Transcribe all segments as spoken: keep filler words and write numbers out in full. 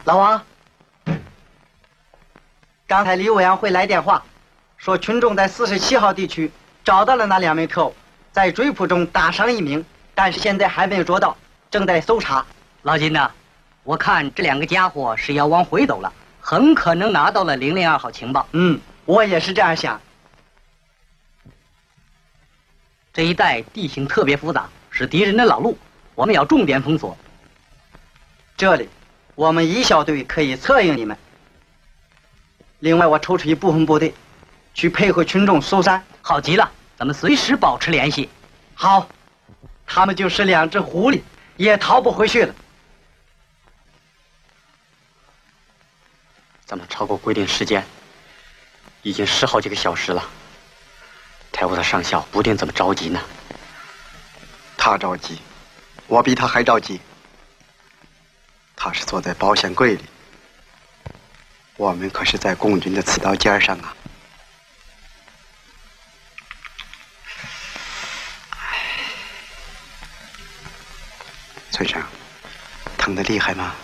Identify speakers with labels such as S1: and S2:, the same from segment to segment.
S1: 老王，刚才李委员会来电话，说群众在四十七号地区找到了那两名特务，在追捕中打伤一名，但是现在还没有捉到，正在搜查。
S2: 老金呐，我看这两个家伙是要往回走了，很可能拿到了零零二号情报。
S1: 嗯，我也是这样想。
S2: 这一带地形特别复杂，是敌人的老路，我们要重点封锁。
S1: 这里，我们一小队可以策应你们。另外，我抽出一部分部队，去配合群众搜山。
S2: 好极了，咱们随时保持联系。
S1: 好，他们就是两只狐狸，也逃不回去了。
S3: 咱们超过规定时间，已经十好几个小时了。台务的上校不定怎么着急呢。
S4: 他着急，我比他还着急。他是坐在保险柜里，我们可是在共军的刺刀尖上啊！村生，疼得厉害吗？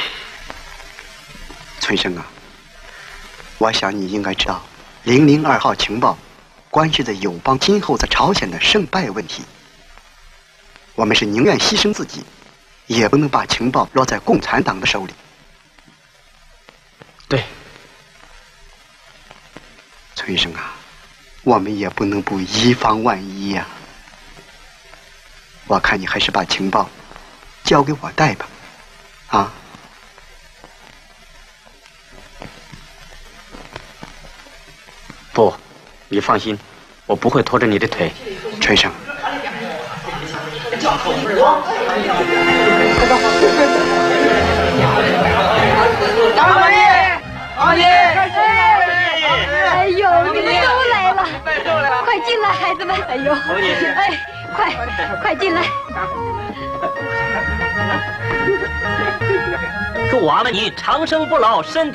S4: 村生啊，我想你应该知道，零零二号情报关系着友邦今后在朝鲜的胜败问题。我们是宁愿牺牲自己，也不能把情报落在共产党的手里。
S3: 对，
S4: 村生啊，我们也不能不以防万一呀、啊。我看你还是把情报交给我带吧，啊。
S3: 不，你放心，我不会拖着你的腿。
S4: 村生。
S5: 阿姨，阿姨，
S6: 哎呦，你们都来了，快进来，孩子们！哎呦，哎，快快进来！
S5: 祝娃娃你长生不老，身体